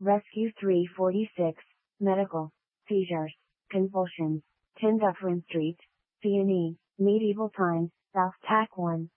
Rescue 346, Medical, Seizures, Convulsions, 10 Dufferin Street, C&E, Medieval Times, South Tack 1.